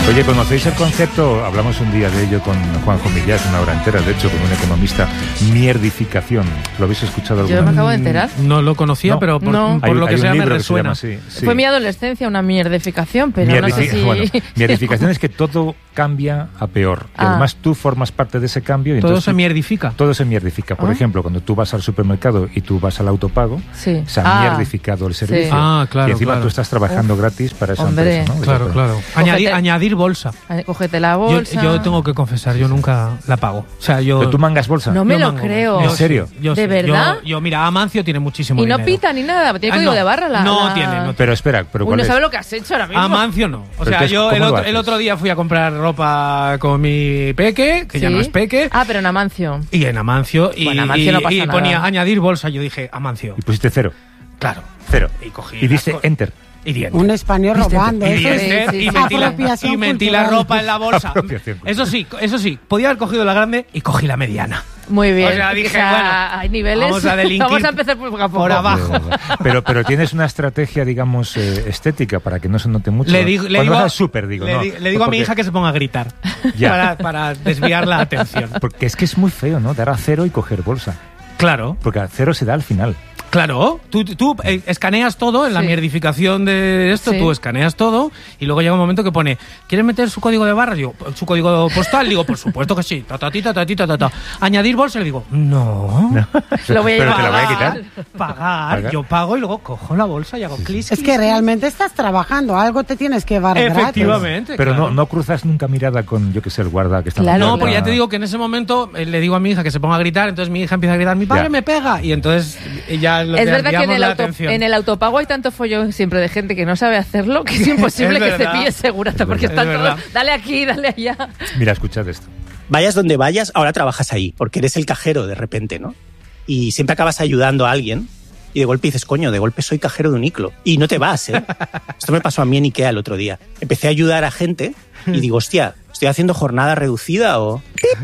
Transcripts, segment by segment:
Oye, ¿conocéis el concepto? Hablamos un día de ello con Juanjo Millás, una hora entera, de hecho, con un economista, mierdificación. ¿Lo habéis escuchado alguna vez? Yo me acabo de enterar. No lo conocía, pero por lo que sea me resuena. Sí. Fue mi adolescencia una mierdificación, pero no sé si... Bueno, mierdificación es que todo cambia a peor. Y además tú formas parte de ese cambio. Y todo entonces se mierdifica. Todo se mierdifica. Por ejemplo, cuando tú vas al supermercado y tú vas al autopago, se ha mierdificado el servicio. Claro, y encima tú estás trabajando gratis para esa empresa, ¿no? Claro. Añadir bolsa. Cógete la bolsa. Yo tengo que confesar, yo nunca la pago. O sea, ¿Pero tú mangas bolsa? No me lo creo. ¿En serio? ¿De verdad? Yo, mira, Amancio tiene muchísimo dinero. Y no pita ni nada, tiene código de barra. No tiene. Pero espera, ¿cuál no es? sabe lo que has hecho ahora mismo. Amancio no. O sea, yo el otro día fui a comprar ropa con mi peque, que ya no es peque. Pero en Amancio. Y en Amancio. Bueno, Amancio no pasa nada. Ponía añadir bolsa. Yo dije, Amancio. Y pusiste 0. Claro. 0. Y cogí. Y diste enter. Un español robando. Y metí la ropa en la bolsa. Eso sí, podía haber cogido la grande y cogí la mediana. Muy bien. O sea, dije, hay niveles. Vamos a delinquir. Vamos a empezar por abajo. Pero tienes una estrategia, digamos, estética para que no se note mucho. Le digo a mi hija que se ponga a gritar para desviar la atención. Porque es que es muy feo, ¿no? Dar a 0 y coger bolsa. Claro. Porque a 0 se da al final. Claro, tú escaneas todo en la mierdificación de esto, tú escaneas todo y luego llega un momento que pone, ¿quieres meter su código de barra? Digo, ¿su código postal? Digo, por supuesto que sí. Añadir bolsa, le digo, no. Lo voy a ¿Pero te la voy a quitar? Pagar. Yo pago y luego cojo la bolsa y hago clic. Es que realmente estás trabajando, algo te tienes que llevar gratis. Efectivamente. Pero no cruzas nunca mirada con, yo que sé, el guarda que está... No, porque ya te digo que en ese momento le digo a mi hija que se ponga a gritar, entonces mi hija empieza a gritar, mi padre me pega, y entonces ya... Es verdad que en el autopago hay tanto follón siempre de gente que no sabe hacerlo que es imposible que se pille segurata porque están todos, dale aquí, dale allá. Mira, escuchad esto. Vayas donde vayas, ahora trabajas ahí, porque eres el cajero de repente, ¿no? Y siempre acabas ayudando a alguien y de golpe dices, coño, de golpe soy cajero de un Iclo. Y no te vas, ¿eh? Esto me pasó a mí en Ikea el otro día. Empecé a ayudar a gente y digo, hostia, ¿estoy haciendo jornada reducida o...?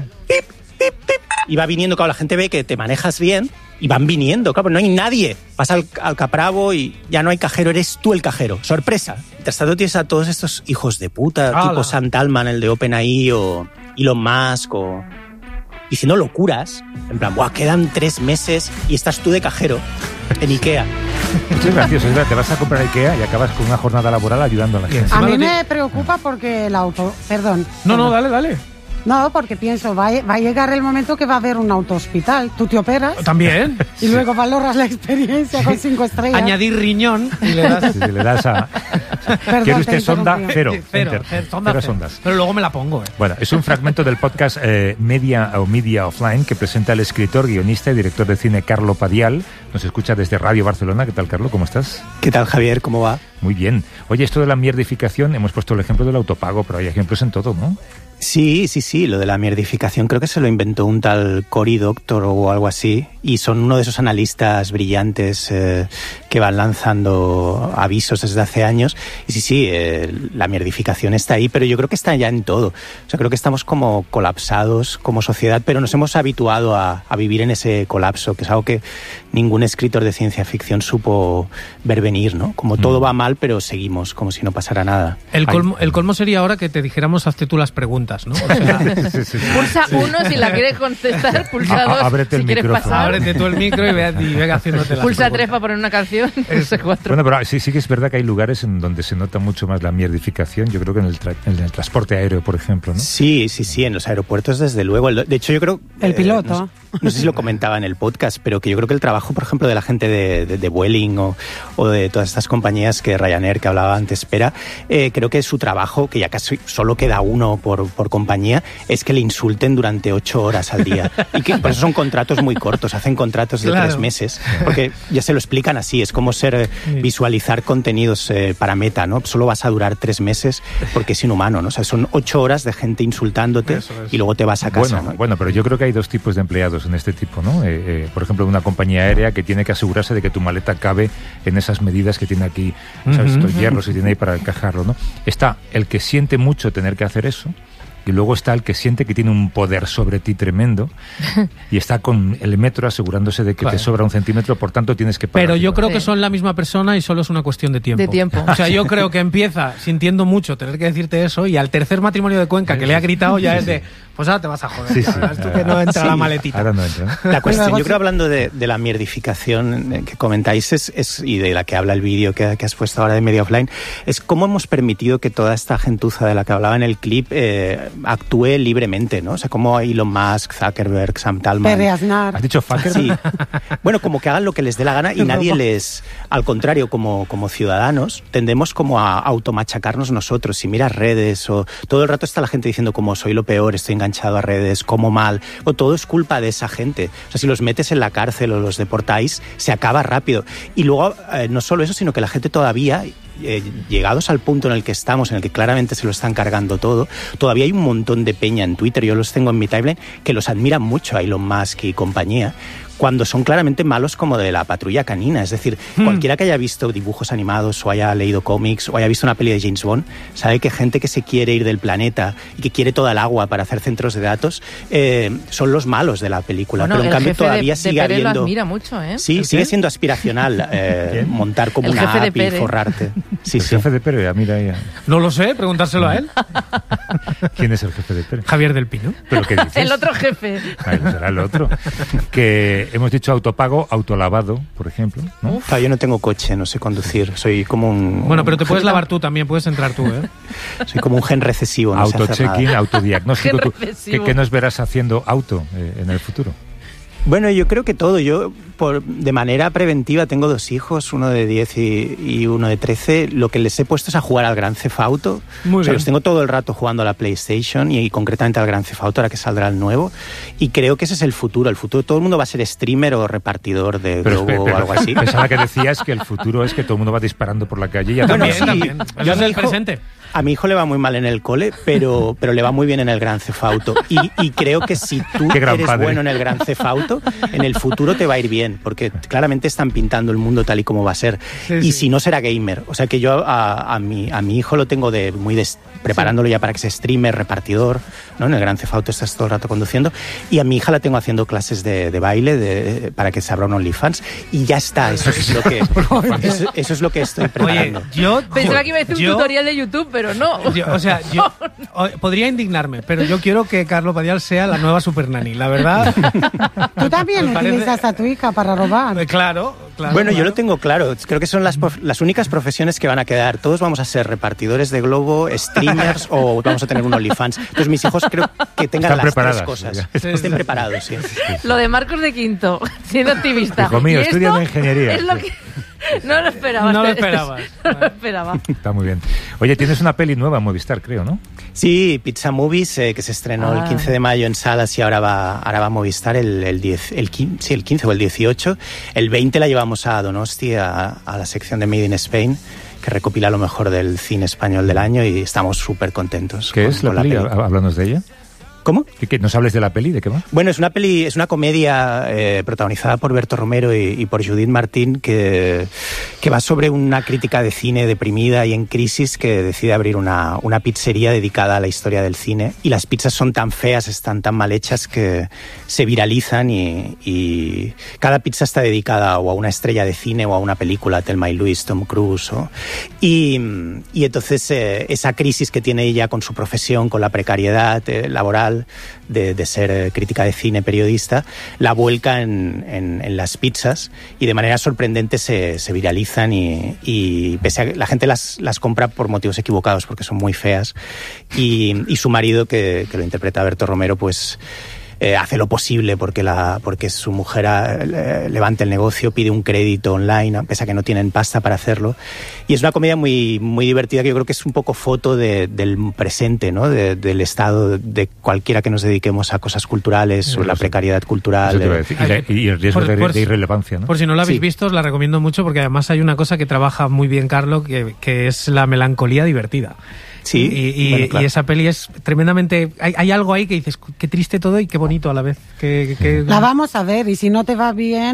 Y va viniendo, claro, la gente ve que te manejas bien y van viniendo, claro, no hay nadie. Vas al Capravo y ya no hay cajero, eres tú el cajero. ¡Sorpresa! Mientras tanto tienes a todos estos hijos de puta, tipo Sam Altman, el de OpenAI, o Elon Musk, o... diciendo locuras. En plan, ¡buah, quedan 3 meses y estás tú de cajero en Ikea! Es gracioso, es verdad, te vas a comprar a Ikea y acabas con una jornada laboral ayudando a la gente. A mí me preocupa porque el auto... Perdón. No, dale. No, porque pienso, va a llegar el momento que va a haber un autohospital. Tú te operas. También. Y luego valoras la experiencia con 5 estrellas. Añadir riñón y le das... a... Perdón, ¿Quiere usted sonda? 0. Cero sondas. Pero luego me la pongo. Bueno, es un fragmento del podcast Media Offline que presenta el escritor, guionista y director de cine Carlo Padial. Nos escucha desde Radio Barcelona. ¿Qué tal, Carlo? ¿Cómo estás? ¿Qué tal, Javier? ¿Cómo va? Muy bien. Oye, esto de la mierdificación, hemos puesto el ejemplo del autopago, pero hay ejemplos en todo, ¿no? Sí, lo de la mierdificación creo que se lo inventó un tal Cory Doctorow o algo así, y son uno de esos analistas brillantes que van lanzando avisos desde hace años. Y sí, la mierdificación está ahí, pero yo creo que está ya en todo. O sea, creo que estamos como colapsados como sociedad, pero nos hemos habituado a vivir en ese colapso, que es algo que ningún escritor de ciencia ficción supo ver venir, ¿no? Como todo va mal, pero seguimos como si no pasara nada. El colmo sería ahora que te dijéramos, hazte tú las preguntas, ¿no? O sea, pulsa 1 si la quieres contestar, pulsa 2 ábrete si quieres micrófono. pasar. Ábrete tú el micro y venga haciéndote las Pulsa preguntas. 3 para poner una canción. Pulsa 4. Bueno, pero sí que es verdad que hay lugares en donde se nota mucho más la mierdificación. Yo creo que en el transporte aéreo, por ejemplo, ¿no? Sí, en los aeropuertos desde luego. De hecho, yo creo... El piloto. No sé si lo comentaba en el podcast, pero que yo creo que el trabajo, por ejemplo, de la gente de Vueling o de todas estas compañías que Ryanair, que hablaba antes, creo que su trabajo, que ya casi solo queda uno por compañía, es que le insulten durante 8 horas al día. Y que por eso son contratos muy cortos, hacen contratos de 3 meses, porque ya se lo explican así, es como visualizar contenidos para Meta, ¿no? Solo vas a durar 3 meses porque es inhumano, ¿no? O sea, son 8 horas de gente insultándote y luego te vas a casa, ¿no? Bueno, pero yo creo que hay 2 tipos de empleados en este tipo, ¿no? Por ejemplo, una compañía aérea que tiene que asegurarse de que tu maleta cabe en esas medidas que tiene aquí, ¿sabes? Estos hierros que tiene ahí para encajarlo, ¿no? Está el que siente mucho tener que hacer eso, y luego está el que siente que tiene un poder sobre ti tremendo y está con el metro asegurándose de que te sobra 1 centímetro, por tanto tienes que pagar. Pero yo creo que son la misma persona y solo es una cuestión de tiempo. O sea, yo creo que empieza sintiendo mucho tener que decirte eso y al tercer matrimonio de Cuenca que le ha gritado ya es de, pues ahora te vas a joder. Tú que no entra la maletita. Ahora no entra, ¿no? La cuestión, yo creo, hablando de la mierdificación que comentáis y de la que habla el vídeo que has puesto ahora de Media Offline, es cómo hemos permitido que toda esta gentuza de la que hablaba en el clip actúe libremente, ¿no? O sea, como Elon Musk, Zuckerberg, Sam Altman... ¿Has dicho fucker? Sí. Bueno, como que hagan lo que les dé la gana y nadie les... Al contrario, como ciudadanos, tendemos como a automachacarnos nosotros. Si miras redes o todo el rato está la gente diciendo como soy lo peor, estoy enganchado a redes, como mal, o todo es culpa de esa gente. O sea, si los metes en la cárcel o los deportáis, se acaba rápido. Y luego, no solo eso, sino que la gente todavía... llegados al punto en el que estamos, en el que claramente se lo están cargando todo, todavía hay un montón de peña en Twitter, yo los tengo en mi timeline, que los admiran mucho a Elon Musk y compañía, cuando son claramente malos como de la Patrulla Canina. Es decir, cualquiera que haya visto dibujos animados o haya leído cómics o haya visto una peli de James Bond, sabe que gente que se quiere ir del planeta y que quiere toda el agua para hacer centros de datos son los malos de la película. Bueno, pero en cambio todavía sigue habiendo... lo admira mucho, ¿eh? Sí, sigue siendo aspiracional montar como una app y forrarte. Sí, el jefe de Pere, mira ella. No lo sé, preguntárselo a él. ¿Quién es el jefe de Pere? Javier del Pino. ¿Pero qué dices? El otro jefe. Será el otro. Que hemos dicho autopago, autolavado, por ejemplo, ¿no? Yo no tengo coche, no sé conducir. Soy como un... Bueno, pero te puedes lavar tú también, puedes entrar tú, ¿eh? Soy como un gen recesivo. No Auto-check-in, autodiagnóstico. ¿Qué nos verás haciendo en el futuro? Bueno, yo creo que todo. Yo, de manera preventiva, tengo 2 hijos, uno de 10 y uno de 13. Lo que les he puesto es a jugar al Grand Theft Auto. Muy bien. Los tengo todo el rato jugando a la PlayStation y concretamente al Grand Theft Auto, ahora que saldrá el nuevo. Y creo que ese es el futuro. El futuro, todo el mundo va a ser streamer o repartidor de Globo o algo así. Pensaba que decías que el futuro es que todo el mundo va disparando por la calle. Y también. Yo soy el presente. A mi hijo le va muy mal en el cole, pero le va muy bien en el Grand Theft Auto. Y creo que si tú eres bueno en el Grand Theft Auto, en el futuro te va a ir bien, porque claramente están pintando el mundo tal y como va a ser. Y si no, será gamer. O sea que yo a mi hijo lo tengo preparándolo ya para que sea streamer, repartidor, ¿no? En el Grand Theft Auto estás todo el rato conduciendo. Y a mi hija la tengo haciendo clases de baile para que se abra un OnlyFans. Y ya está, eso es lo que estoy preparando. Oye, yo pensaba que iba a decir un tutorial de YouTube, pero no. Yo podría indignarme, pero yo quiero que Carlo Padial sea la nueva Super Nanny, la verdad. Tú también utilizas a tu hija para robar. Claro. Bueno, yo lo tengo claro. Creo que son las únicas profesiones que van a quedar. Todos vamos a ser repartidores de Globo, streamers o vamos a tener un OnlyFans. Entonces mis hijos creo que tengan las 3 cosas. Estén preparados, sí. Lo de Marcos de Quinto, siendo activista. Hijo mío, estudiando ingeniería. Es lo que... No lo esperaba. No lo esperaba. Está muy bien. Oye, tienes una peli nueva en Movistar, creo, ¿no? Sí, Pizza Movies, que se estrenó el 15 de mayo en salas y ahora va a Movistar el 15 o el 18. El 20 la llevamos a Donosti, a la sección de Made in Spain, que recopila lo mejor del cine español del año y estamos súper contentos. ¿Qué es la peli? Háblanos de ella. ¿Cómo? ¿Que nos hables de la peli? ¿De qué va? Bueno, es una comedia protagonizada por Berto Romero y por Judith Martín que va sobre una crítica de cine deprimida y en crisis que decide abrir una pizzería dedicada a la historia del cine. Y las pizzas son tan feas, están tan mal hechas que se viralizan y cada pizza está dedicada o a una estrella de cine o a una película, Thelma y Louise, Tom Cruise. Y entonces esa crisis que tiene ella con su profesión, con la precariedad laboral, de ser crítica de cine, periodista, la vuelca en las pizzas y de manera sorprendente se viralizan y pese a que la gente las compra por motivos equivocados porque son muy feas y su marido, que lo interpreta Berto Romero, pues hace lo posible porque su mujer levante el negocio, pide un crédito online, pese a que no tienen pasta para hacerlo. Y es una comedia muy, muy divertida que yo creo que es un poco foto del presente, ¿no? Del estado de cualquiera que nos dediquemos a cosas culturales o la precariedad cultural. Y el riesgo de irrelevancia, ¿no? Por si no la habéis visto, os la recomiendo mucho porque además hay una cosa que trabaja muy bien Carlo, que es la melancolía divertida. Sí, bueno, claro. Y esa peli es tremendamente... Hay algo ahí que dices, qué triste todo y qué bonito a la vez. La vamos a ver y si no te va bien,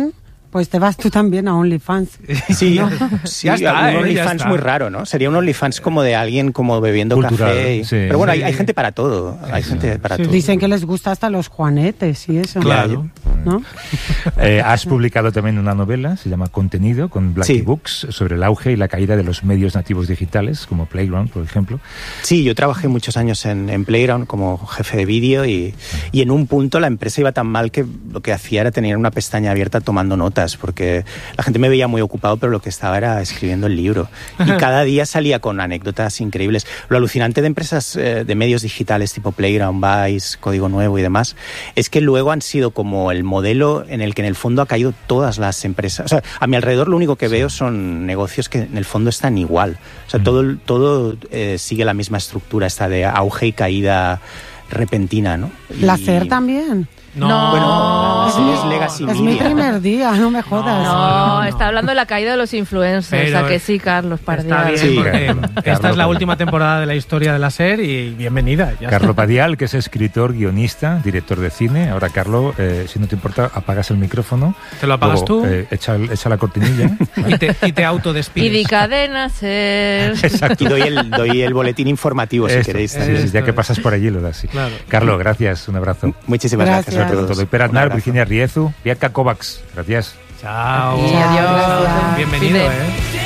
Pues te vas tú también a OnlyFans. Sí, ¿no? sí, un OnlyFans muy raro, ¿no? Sería un OnlyFans como de alguien como bebiendo cultural, café. Sí. Pero bueno, hay gente para todo. Hay gente para todo. Dicen que les gusta hasta los juanetes y eso. Claro. ¿No? Has publicado también una novela, se llama Contenido, con Blackie Books, sobre el auge y la caída de los medios nativos digitales, como Playground, por ejemplo. Sí, yo trabajé muchos años en Playground como jefe de vídeo y en un punto la empresa iba tan mal que lo que hacía era tener una pestaña abierta tomando notas, porque la gente me veía muy ocupado, pero lo que estaba era escribiendo el libro. Y cada día salía con anécdotas increíbles. Lo alucinante de empresas de medios digitales tipo Playground, Vice, Código Nuevo y demás, es que luego han sido como el modelo en el que en el fondo ha caído todas las empresas. O sea, a mi alrededor lo único que veo son negocios que en el fondo están igual. O sea, todo sigue la misma estructura, esta de auge y caída repentina, ¿no? La SER también. No. Bueno, es Legacy Media. Es mi primer día, no me jodas. No, está hablando de la caída de los influencers. O sea que sí, Carlos Padial. Está bien, porque esta es la última temporada de la historia de la SER y bienvenida. Carlo Padial, que es escritor, guionista, director de cine. Ahora, Carlo, si no te importa, apagas el micrófono. ¿Te lo apagas tú? Echa la cortinilla. y te autodespides. Y di cadena SER. Exacto. Y doy el boletín informativo, si queréis. Ya que pasas por allí, lo das. Sí. Claro. Carlo, gracias. Un abrazo. Muchísimas gracias. Todo. Per Aznar, Virginia Riezu, Bianca Kovacs. Gracias. Chao. Adiós. Bienvenido,